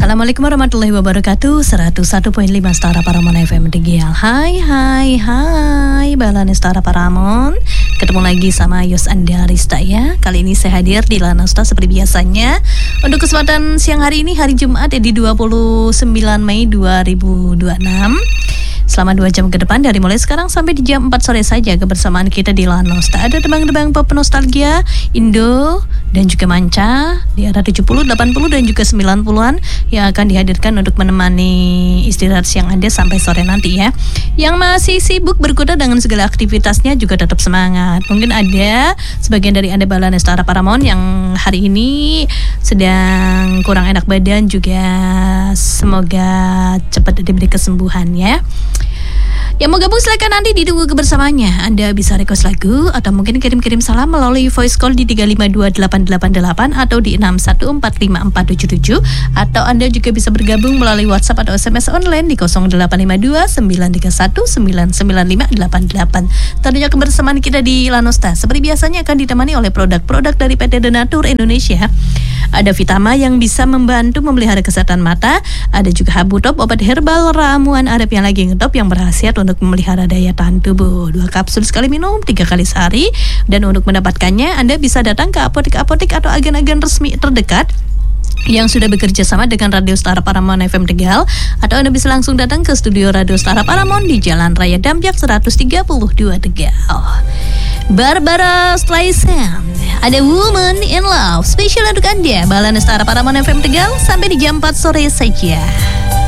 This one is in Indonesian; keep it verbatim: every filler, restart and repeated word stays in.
Assalamualaikum warahmatullahi wabarakatuh. seratus satu koma lima Stara Paramon F M Tegal. Hai hai hai Balan Stara Paramon. Ketemu lagi sama Yos Andarista ya. Kali ini saya hadir di Lanosta seperti biasanya. Untuk kesempatan siang hari ini, hari Jumat ya, di dua puluh sembilan Mei dua ribu dua puluh enam. Selama dua jam ke depan, dari mulai sekarang sampai di jam empat sore saja, kebersamaan kita di Lanosta. Ada tebang-tebang pop nostalgia, Indo, dan juga manca di era tujuh puluh, delapan puluh, dan juga sembilan puluhan yang akan dihadirkan untuk menemani istirahat siang Anda sampai sore nanti ya. Yang masih sibuk berkuda dengan segala aktivitasnya juga tetap semangat. Mungkin ada sebagian dari Anda Balan Stara Paramon yang hari ini sedang kurang enak badan, juga semoga cepat diberi kesembuhan ya. Yang mau gabung silakan nanti ditunggu kebersamaannya. Anda bisa request lagu atau mungkin kirim-kirim salam melalui voice call di tiga lima dua delapan delapan delapan atau di enam satu empat lima empat tujuh tujuh, atau Anda juga bisa bergabung melalui WhatsApp atau S M S online di nol delapan lima dua sembilan tiga satu sembilan sembilan lima delapan delapan. Tentunya kebersamaan kita di Lanosta seperti biasanya akan ditemani oleh produk-produk dari P T Denatur Indonesia. Ada Vitama yang bisa membantu memelihara kesehatan mata. Ada juga Habu Top, obat herbal ramuan Arab yang lagi ngetop yang berkhasiat untuk memelihara daya tahan tubuh. Dua kapsul sekali minum, tiga kali sehari. Dan untuk mendapatkannya, Anda bisa datang ke apotek-apotek atau agen-agen resmi terdekat yang sudah bekerja sama dengan Radio Stara Paramon F M Tegal, atau Anda bisa langsung datang ke studio Radio Stara Paramon di Jalan Raya Dampyak seratus tiga puluh dua Tegal. Barbara Streisand, ada Woman in Love, spesial untuk Anda Balan Stara Paramon F M Tegal sampai di jam empat sore saja.